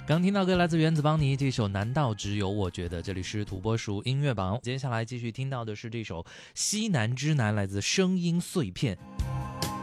刚听到歌来自原子邦尼这首难道只有我觉得，这里是土拨鼠音乐榜，接下来继续听到的是这首西南之南，来自声音碎片。